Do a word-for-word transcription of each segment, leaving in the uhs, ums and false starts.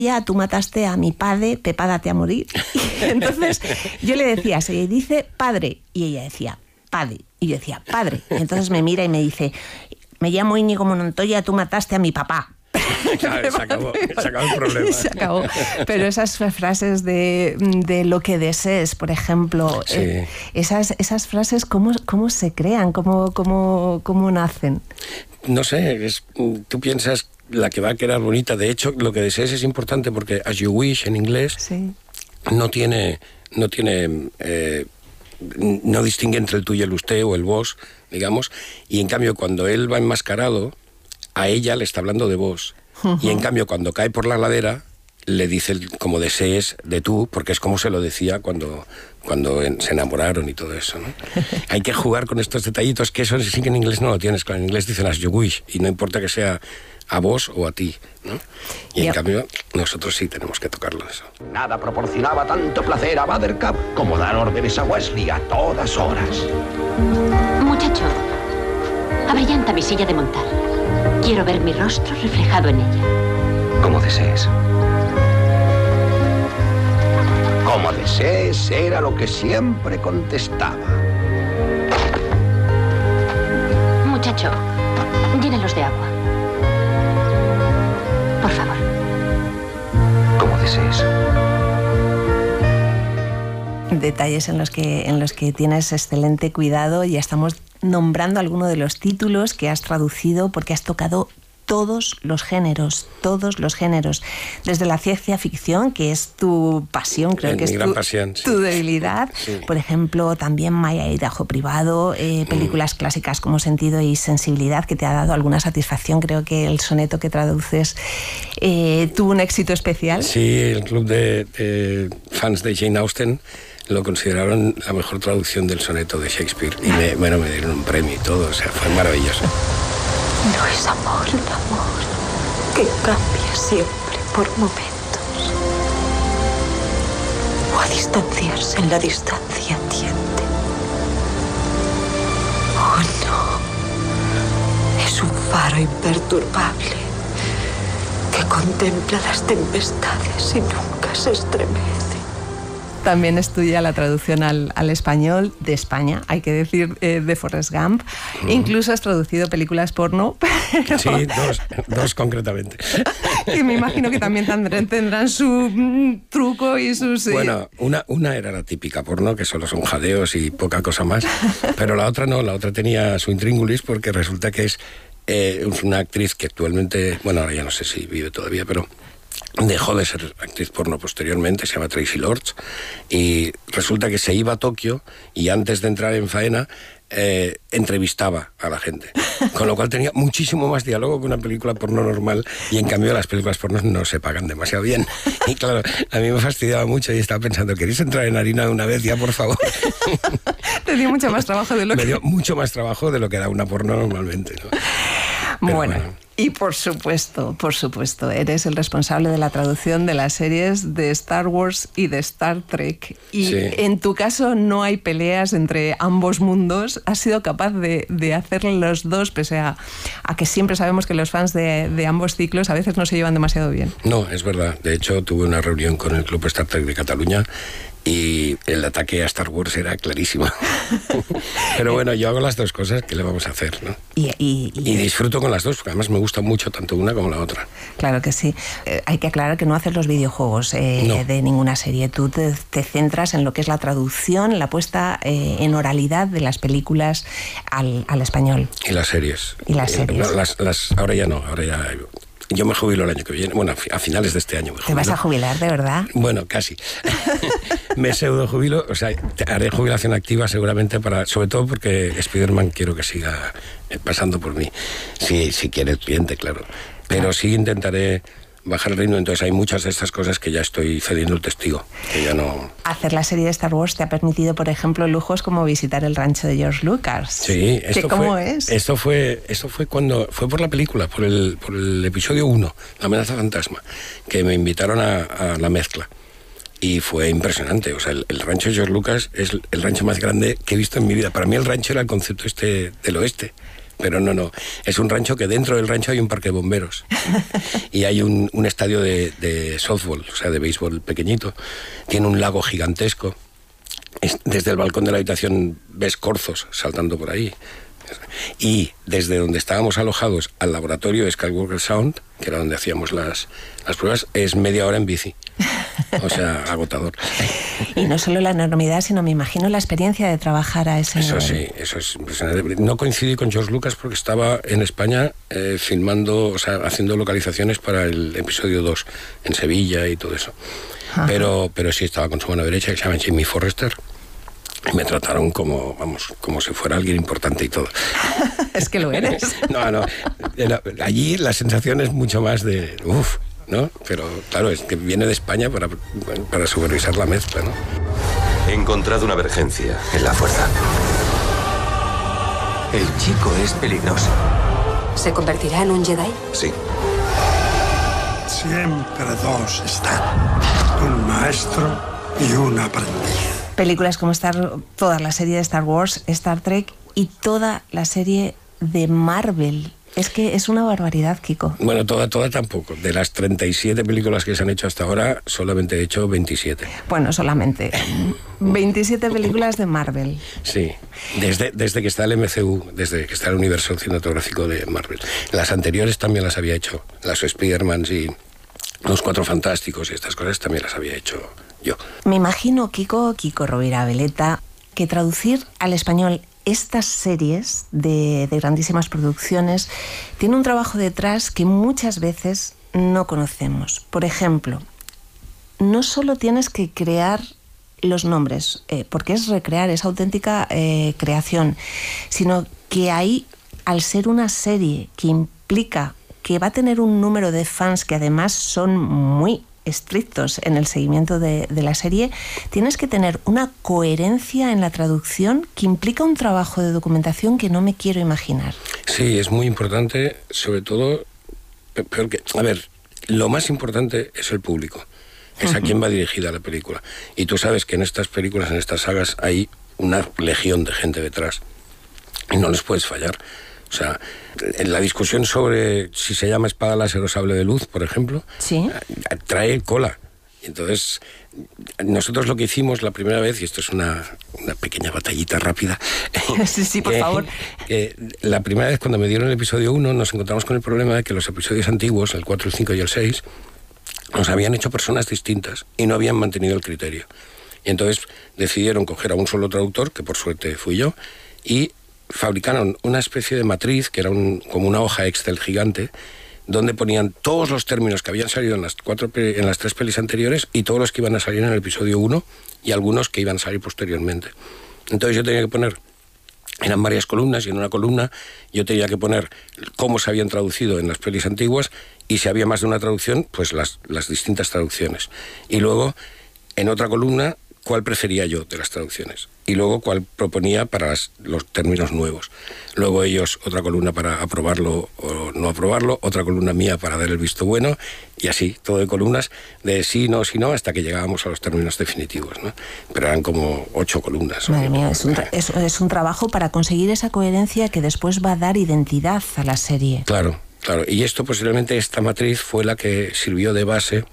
ya tú mataste a mi padre, pepádate a morir. Y entonces yo le decía, se dice padre, y ella decía, padre. Y yo decía, padre. Y entonces me mira y me dice, me llamo Íñigo Montoya, tú mataste a mi papá. Claro, se acabó, se acabó el problema. Se acabó. Pero esas frases de, de lo que desees, por ejemplo, sí. eh, esas, esas frases, ¿cómo, cómo se crean? ¿Cómo, cómo, cómo nacen? No sé, es, tú piensas la que va a quedar bonita. De hecho, lo que desees es importante porque as you wish en inglés sí. no tiene, no tiene, eh, no distingue entre el tú y el usted o el vos, digamos. Y en cambio, cuando él va enmascarado, a ella le está hablando de vos. Uh-huh. Y en cambio, cuando cae por la ladera, le dice como desees de tú, porque es como se lo decía cuando, cuando en, se enamoraron y todo eso, ¿no? Hay que jugar con estos detallitos, que eso sí que en inglés no lo tienes. En inglés dicen as you wish, y no importa que sea a vos o a ti, ¿no? Y yep. en cambio, nosotros sí tenemos que tocarlo eso. Nada proporcionaba tanto placer a Buttercup como dar órdenes a Wesley a todas horas. Muchacho, abrillanta mi silla de montar. Quiero ver mi rostro reflejado en ella. Como desees. Como desees era lo que siempre contestaba. Muchacho, llénalos de agua. Por favor. Como desees. Detalles en los que, en los que tienes excelente cuidado. Ya estamos nombrando algunos de los títulos que has traducido porque has tocado todos los géneros, todos los géneros. Desde la ciencia ficción, que es tu pasión, creo en que es gran tu, pasión, sí. tu debilidad. Sí. Por ejemplo, también Maya y Dajo Privado, eh, películas mm. clásicas como Sentido y Sensibilidad, que te ha dado alguna satisfacción. Creo que el soneto que traduces eh, tuvo un éxito especial. Sí, el club de, de fans de Jane Austen lo consideraron la mejor traducción del soneto de Shakespeare. Y me, bueno, me dieron un premio y todo, o sea, fue maravilloso. No es amor el amor que cambia siempre por momentos. O a distanciarse en la distancia tiende. Oh no, es un faro imperturbable que contempla las tempestades y nunca se estremece. También es tuya la traducción al, al español de España, hay que decir, eh, de Forrest Gump. Mm. Incluso has traducido películas porno. Pero... Sí, dos, dos concretamente. Y me imagino que también tendrán, tendrán su mm, truco y sus... Bueno, una, una era la típica porno, que solo son jadeos y poca cosa más, pero la otra no, la otra tenía su intríngulis porque resulta que es eh, una actriz que actualmente, bueno, ahora ya no sé si vive todavía, pero... dejó de ser actriz porno posteriormente, se llama Tracy Lords, y resulta que se iba a Tokio y antes de entrar en faena eh, entrevistaba a la gente, con lo cual tenía muchísimo más diálogo que una película porno normal, y en cambio las películas porno no se pagan demasiado bien. Y claro, a mí me fastidiaba mucho y estaba pensando, ¿queréis entrar en harina de una vez ya, por favor? Te dio mucho más trabajo de lo me que... dio mucho más trabajo de lo que da una porno normalmente, ¿no? Bueno, bueno, y por supuesto, por supuesto, eres el responsable de la traducción de las series de Star Wars y de Star Trek. Y sí. En tu caso no hay peleas entre ambos mundos. Has sido capaz de, de hacer los dos, pese a, a que siempre sabemos que los fans de, de ambos ciclos a veces no se llevan demasiado bien. No, es verdad. De hecho, tuve una reunión con el Club Star Trek de Cataluña y el ataque a Star Wars era clarísimo. Pero bueno, yo hago las dos cosas, ¿qué le vamos a hacer, no? Y, y, y, y disfruto con las dos, porque además me gusta mucho tanto una como la otra. Claro que sí. Eh, hay que aclarar que no haces los videojuegos eh, no. de ninguna serie. Tú te, te centras en lo que es la traducción, la puesta eh, en oralidad de las películas al, al español. Y las series. Y las series. No, las, las, ahora ya no, ahora ya... Yo me jubilo el año que viene, bueno, a finales de este año me jubilo. ¿Te vas a jubilar, de verdad? Bueno, casi. Me pseudo jubilo, o sea, haré jubilación activa seguramente para, sobre todo porque Spider-Man quiero que siga pasando por mí, si, si quiere el cliente, claro. Pero claro. Sí intentaré bajar el ritmo, entonces hay muchas de estas cosas que ya estoy cediendo el testigo, que ya no... Hacer la serie de Star Wars te ha permitido, por ejemplo, lujos como visitar el rancho de George Lucas. Sí, esto ¿Cómo fue, es? Esto fue, esto fue cuando, fue por la película, por el, por el episodio uno, La amenaza fantasma, que me invitaron a, a la mezcla. Y fue impresionante, o sea, el, el rancho de George Lucas es el rancho más grande que he visto en mi vida. Para mí el rancho era el concepto este del oeste, Pero no, no. Es un rancho que dentro del rancho hay un parque de bomberos. Y hay un, un estadio de, de softball, o sea, de béisbol pequeñito. Tiene un lago gigantesco. Es, desde el balcón de la habitación ves corzos saltando por ahí. Y desde donde estábamos alojados al laboratorio de Skywalker Sound, que era donde hacíamos las, las pruebas, es media hora en bici. O sea, agotador. Y no solo la enormidad, sino me imagino la experiencia de trabajar a ese Eso nivel. sí, eso es impresionante. No coincidí con George Lucas porque estaba en España eh, filmando, o sea, haciendo localizaciones para el episodio dos, en Sevilla y todo eso. Pero, pero sí estaba con su mano derecha, que se llama Jamie Forrester. Y me trataron como, vamos, como si fuera alguien importante y todo. Es que lo eres. No, no. Allí la sensación es mucho más de uff, ¿no? Pero claro, es que viene de España para, para supervisar la mezcla, ¿no? He encontrado una emergencia en la fuerza. El chico es peligroso. ¿Se convertirá en un Jedi? Sí. Siempre dos están. Un maestro y un aprendiz. Películas como Star, toda la serie de Star Wars, Star Trek y toda la serie de Marvel. Es que es una barbaridad, Kiko. Bueno, toda, toda tampoco. De las treinta y siete películas que se han hecho hasta ahora, solamente he hecho veintisiete. Bueno, solamente. veintisiete películas de Marvel. Sí, desde, desde que está el M C U, desde que está el universo cinematográfico de Marvel. Las anteriores también las había hecho. Las Spider-Mans y los Cuatro Fantásticos y estas cosas también las había hecho yo. Me imagino, Kiko, Kiko Rovira Veleta, que traducir al español estas series de, de grandísimas producciones tiene un trabajo detrás que muchas veces no conocemos. Por ejemplo, no solo tienes que crear los nombres, eh, porque es recrear, es auténtica eh, creación, sino que ahí, al ser una serie que implica que va a tener un número de fans que además son muy estrictos en el seguimiento de, de la serie, tienes que tener una coherencia en la traducción que implica un trabajo de documentación que no me quiero imaginar. Sí, es muy importante, sobre todo, porque, a ver, lo más importante es el público, es uh-huh. a quién va dirigida la película. Y tú sabes que en estas películas, en estas sagas, hay una legión de gente detrás y no les puedes fallar. O sea, en la discusión sobre si se llama espada láser o sable de luz, por ejemplo, ¿sí? trae cola. Y entonces, nosotros lo que hicimos la primera vez, y esto es una, una pequeña batallita rápida. Sí, sí, por que, favor. Que la primera vez cuando me dieron el episodio uno, nos encontramos con el problema de que los episodios antiguos, el cuatro, el cinco y el seis, nos habían hecho personas distintas y no habían mantenido el criterio. Y entonces decidieron coger a un solo traductor, que por suerte fui yo, y fabricaron una especie de matriz, que era un, como una hoja Excel gigante, donde ponían todos los términos que habían salido en las, cuatro, en las tres pelis anteriores y todos los que iban a salir en el episodio uno y algunos que iban a salir posteriormente. Entonces yo tenía que poner, eran varias columnas, y en una columna yo tenía que poner cómo se habían traducido en las pelis antiguas, y si había más de una traducción, pues las, las distintas traducciones. Y luego, en otra columna, cuál prefería yo de las traducciones, y luego cuál proponía para las, los términos nuevos. Luego ellos, otra columna para aprobarlo o no aprobarlo, otra columna mía para dar el visto bueno, y así, todo de columnas de sí, no, sí, no, hasta que llegábamos a los términos definitivos, ¿no? Pero eran como ocho columnas. Madre mía, es un, es, es un trabajo para conseguir esa coherencia que después va a dar identidad a la serie. Claro, claro, y esto posiblemente, esta matriz fue la que sirvió de base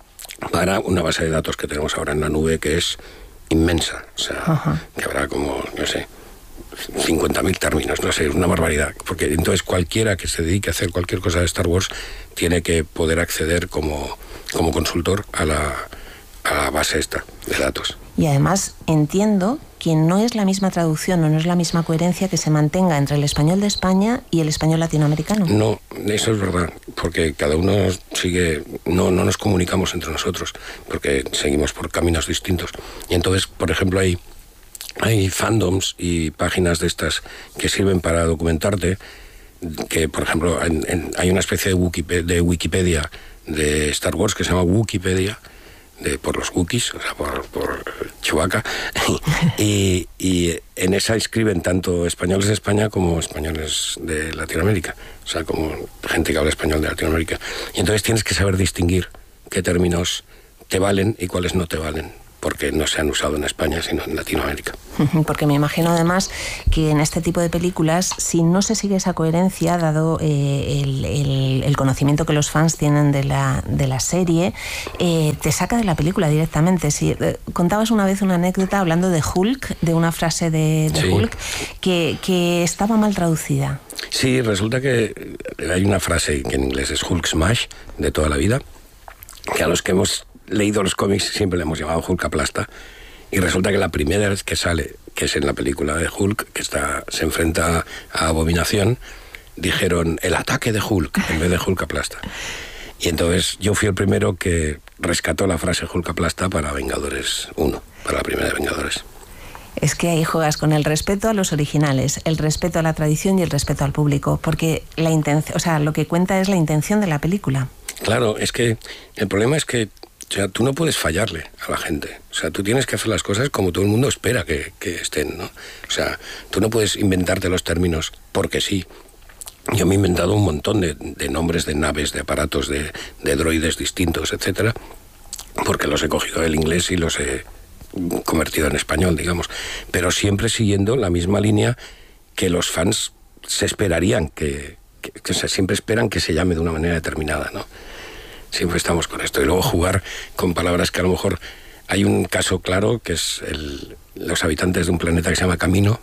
para una base de datos que tenemos ahora en la nube, que es inmensa, o sea, Ajá. que habrá como, no sé, cincuenta mil términos, no sé, una barbaridad, porque entonces cualquiera que se dedique a hacer cualquier cosa de Star Wars tiene que poder acceder como, como consultor a la, a la base esta de datos. Y además entiendo que no es la misma traducción o no es la misma coherencia que se mantenga entre el español de España y el español latinoamericano. No, eso es verdad, porque cada uno sigue, no, no nos comunicamos entre nosotros, porque seguimos por caminos distintos. Y entonces, por ejemplo, hay, hay fandoms y páginas de estas que sirven para documentarte, que, por ejemplo, en, en, hay una especie de Wikipedia, de Wikipedia de Star Wars que se llama Wikipedia, De, por los Wookiees, o sea, por, por Chewbacca, y, y en esa escriben tanto españoles de España como españoles de Latinoamérica, o sea, como gente que habla español de Latinoamérica. Y entonces tienes que saber distinguir qué términos te valen y cuáles no te valen. porque no se han usado en España, sino en Latinoamérica. Porque me imagino además que en este tipo de películas, si no se sigue esa coherencia, dado eh, el, el, el conocimiento que los fans tienen de la, de la serie, eh, te saca de la película directamente. Si, eh, contabas una vez una anécdota hablando de Hulk, de una frase de, de sí. Hulk, que, que estaba mal traducida. Sí, resulta que hay una frase que en inglés es Hulk Smash, de toda la vida, que a los que hemos leído los cómics siempre le hemos llamado Hulk aplasta, y resulta que la primera vez que sale, que es en la película de Hulk, que está se enfrenta a Abominación, dijeron el ataque de Hulk en vez de Hulk aplasta. Y entonces yo fui el primero que rescató la frase Hulk aplasta para Vengadores uno, para la primera de Vengadores. Es que ahí juegas con el respeto a los originales, el respeto a la tradición y el respeto al público, porque la intención, o sea, lo que cuenta es la intención de la película. Claro, es que el problema es que, o sea, tú no puedes fallarle a la gente. O sea, tú tienes que hacer las cosas como todo el mundo espera que, que estén, ¿no? O sea, tú no puedes inventarte los términos porque sí. Yo me he inventado un montón de, de nombres de naves, de aparatos, de, de droides distintos, etcétera, porque los he cogido del inglés y los he convertido en español, digamos. Pero siempre siguiendo la misma línea que los fans se esperarían, que, que, que se, siempre esperan que se llame de una manera determinada, ¿no? Siempre estamos con esto. Y luego jugar con palabras que a lo mejor... Hay un caso claro, que es el, los habitantes de un planeta que se llama Camino,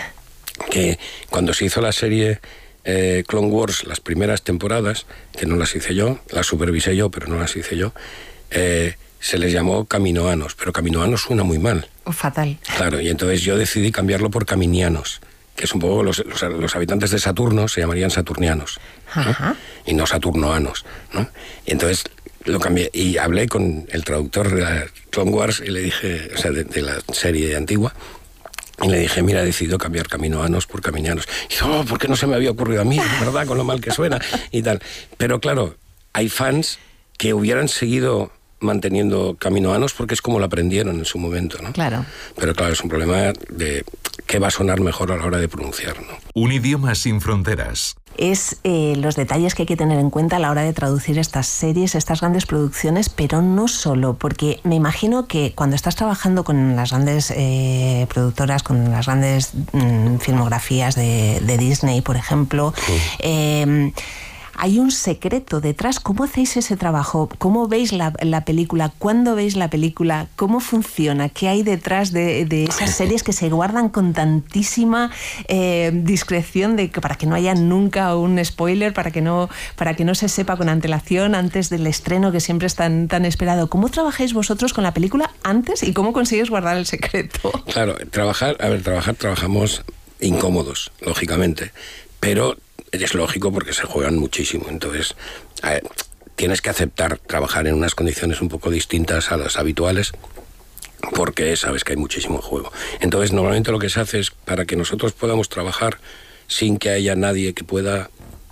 que cuando se hizo la serie eh, Clone Wars, las primeras temporadas, que no las hice yo, las supervisé yo, pero no las hice yo, eh, se les llamó caminoanos, pero caminoanos suena muy mal. Fatal. Claro, y entonces yo decidí cambiarlo por caminianos, que es un poco los, los, los habitantes de Saturno se llamarían saturnianos, ¿no? Ajá. Y no saturnoanos, ¿no? Y entonces lo cambié y hablé con el traductor de la Clone Wars y le dije, o sea, de, de la serie antigua, y le dije, mira, he decidido cambiar caminoanos por caminianos. Y dice, oh, ¿por qué no se me había ocurrido a mí? ¿Verdad? Con lo mal que suena y tal. Pero claro, hay fans que hubieran seguido manteniendo caminoanos porque es como lo aprendieron en su momento, ¿no? Claro. Pero claro, es un problema de qué va a sonar mejor a la hora de pronunciar, ¿no? Un idioma sin fronteras. Es eh, los detalles que hay que tener en cuenta a la hora de traducir estas series, estas grandes producciones, pero no solo, porque me imagino que cuando estás trabajando con las grandes eh, productoras, con las grandes mm, filmografías de, de Disney, por ejemplo, sí. eh, hay un secreto detrás. ¿Cómo hacéis ese trabajo? ¿Cómo veis la, la película? ¿Cuándo veis la película? ¿Cómo funciona? ¿Qué hay detrás de, de esas series que se guardan con tantísima eh, discreción de que, para que no haya nunca un spoiler, para que no, para que no se sepa con antelación antes del estreno, que siempre es tan, tan esperado? ¿Cómo trabajáis vosotros con la película antes y cómo consigues guardar el secreto? Claro, trabajar, a ver, trabajar, trabajamos incómodos, lógicamente, pero es lógico porque se juegan muchísimo. Entonces, eh, tienes que aceptar trabajar en unas condiciones un poco distintas a las habituales porque sabes que hay muchísimo juego. Entonces, normalmente lo que se hace es para que nosotros podamos trabajar sin que haya nadie que pueda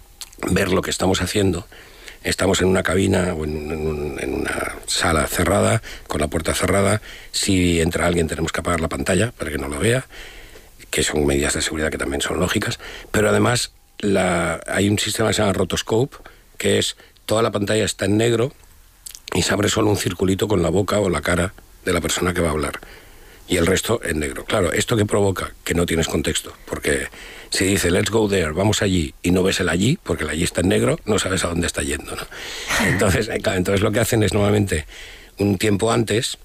ver lo que estamos haciendo. Estamos en una cabina o en, en, un, en una sala cerrada, con la puerta cerrada. Si entra alguien tenemos que apagar la pantalla para que no lo vea, que son medidas de seguridad que también son lógicas, pero además La, hay un sistema que se llama rotoscope, que es toda la pantalla está en negro y se abre solo un circulito con la boca o la cara de la persona que va a hablar y el resto en negro. Claro, ¿esto qué provoca? Que no tienes contexto, porque si dice let's go there, vamos allí, y no ves el allí, porque el allí está en negro, no sabes a dónde está yendo, ¿no? Entonces, claro, entonces lo que hacen es normalmente un tiempo antes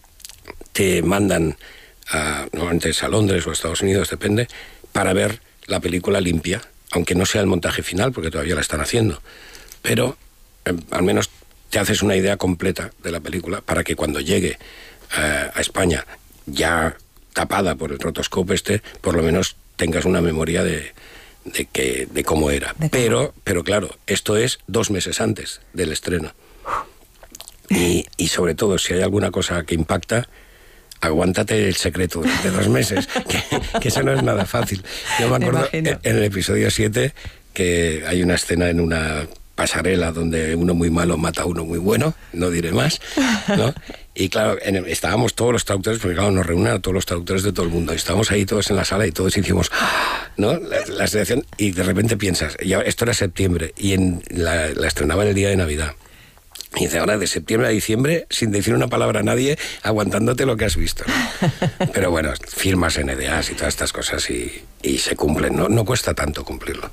te mandan a, normalmente es a Londres o a Estados Unidos, depende, para ver la película limpia, aunque no sea el montaje final, porque todavía la están haciendo, pero eh, al menos te haces una idea completa de la película para que cuando llegue eh, a España, ya tapada por el rotoscope este, por lo menos tengas una memoria de, de, que, de cómo era. De pero, pero claro, esto es dos meses antes del estreno. Y, y sobre todo, si hay alguna cosa que impacta, aguántate el secreto durante dos meses, que, que eso no es nada fácil. Yo me acuerdo me en, en el episodio siete que hay una escena en una pasarela donde uno muy malo mata a uno muy bueno, no diré más, ¿no? Y claro, en el, estábamos todos los traductores, porque claro, nos reúnen a todos los traductores de todo el mundo, y estábamos ahí todos en la sala y todos hicimos, ¿no? La, la selección, y de repente piensas, ya, esto era septiembre, y en la, la estrenaban el día de Navidad. Y dice, ahora de septiembre a diciembre, sin decir una palabra a nadie, aguantándote lo que has visto, ¿no? Pero bueno, firmas N D As y todas estas cosas y, y se cumplen, ¿no? No cuesta tanto cumplirlo.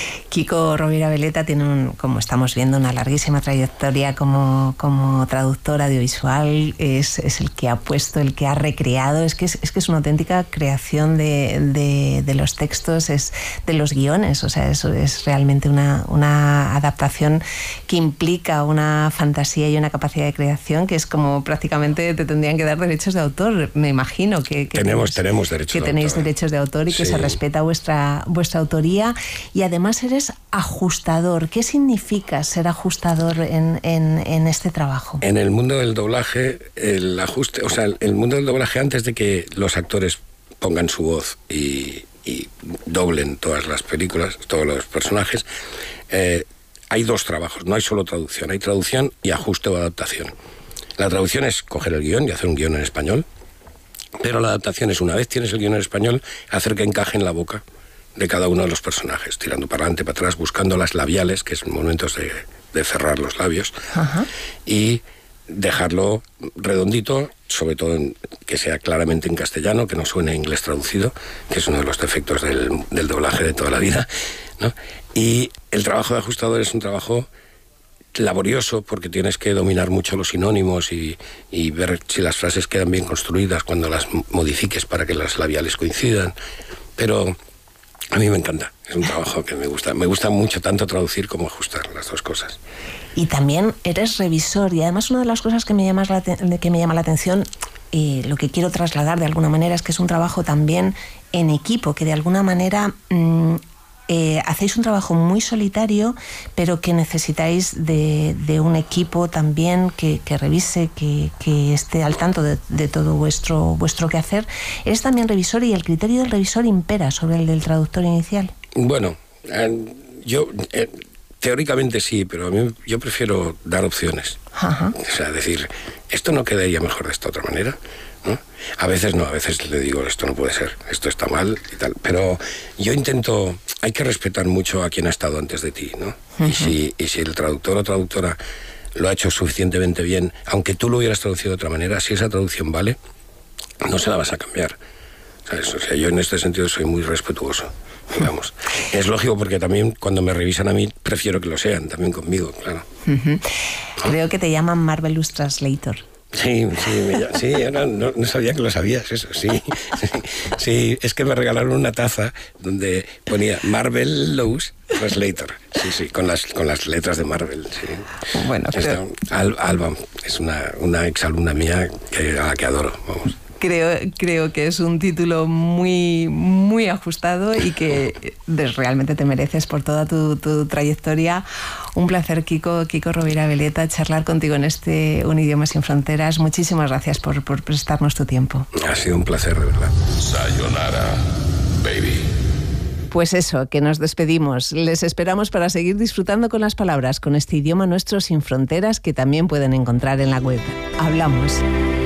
Kiko Rovira Veleta tiene, un, como estamos viendo, una larguísima trayectoria como, como traductor audiovisual. Es, es el que ha puesto, el que ha recreado. Es que es, es, que es una auténtica creación de, de, de los textos, es de los guiones. O sea, eso es realmente una, una adaptación que implica una fantasía y una capacidad de creación que es como prácticamente te tendrían que dar derechos de autor. Me imagino que, que tenemos, tenéis, tenemos derechos que de tenéis autor. derechos de autor y Sí. que se respeta vuestra, vuestra autoría. Y además eres ajustador. ¿Qué significa ser ajustador en, en, en este trabajo? En el mundo del doblaje, el ajuste, o sea, el mundo del doblaje, antes de que los actores pongan su voz y, y doblen todas las películas, todos los personajes, eh, hay dos trabajos, no hay solo traducción, hay traducción y ajuste o adaptación. La traducción es coger el guión y hacer un guión en español, pero la adaptación es, una vez tienes el guión en español, hacer que encaje en la boca de cada uno de los personajes, tirando para adelante, para atrás, buscando las labiales, que es momentos de, de cerrar los labios, Ajá. y dejarlo redondito, sobre todo en, que sea claramente en castellano, que no suene inglés traducido, que es uno de los defectos del, del doblaje de toda la vida, ¿no? Y el trabajo de ajustador es un trabajo laborioso porque tienes que dominar mucho los sinónimos y, y ver si las frases quedan bien construidas cuando las modifiques para que las labiales coincidan, pero a mí me encanta, es un trabajo que me gusta. Me gusta mucho tanto traducir como ajustar, las dos cosas. Y también eres revisor, y además una de las cosas que me llama la, que me llama la atención, y lo que quiero trasladar de alguna manera, es que es un trabajo también en equipo, que de alguna manera mmm, eh, hacéis un trabajo muy solitario, pero que necesitáis de, de un equipo también que, que revise, que, que esté al tanto de, de todo vuestro, vuestro quehacer. Eres también revisor y el criterio del revisor impera sobre el del traductor inicial. Bueno, eh, yo... Eh, teóricamente sí, pero a mí yo prefiero dar opciones. Ajá. O sea, decir, esto no quedaría mejor de esta otra manera, ¿no? A veces no, a veces le digo, esto no puede ser, esto está mal y tal. Pero yo intento, hay que respetar mucho a quien ha estado antes de ti, ¿no? Uh-huh. Y si, y si el traductor o traductora lo ha hecho suficientemente bien, aunque tú lo hubieras traducido de otra manera, si esa traducción vale, no se la vas a cambiar. ¿Sabes? O sea, yo en este sentido soy muy respetuoso, digamos. Es lógico porque también cuando me revisan a mí prefiero que lo sean también conmigo, claro. Uh-huh. Creo que te llaman Marvelous Translator. Sí, sí, me, sí no, no, no sabía que lo sabías, eso, sí, sí. Sí, es que me regalaron una taza donde ponía Marvelous Translator. Sí, sí, con las, con las letras de Marvel, sí. Bueno, Esta, creo... Al, Alba es una, una exalumna mía que, a la que adoro, vamos. Creo, creo que es un título muy, muy ajustado y que realmente te mereces por toda tu, tu trayectoria. Un placer, Kiko, Kiko Rovira Veleta, charlar contigo en este Un Idioma Sin Fronteras. Muchísimas gracias por, por prestarnos tu tiempo. Ha sido un placer, de verdad. Sayonara, baby. Pues eso, que nos despedimos. Les esperamos para seguir disfrutando con las palabras, con este idioma nuestro sin fronteras que también pueden encontrar en la web. Hablamos.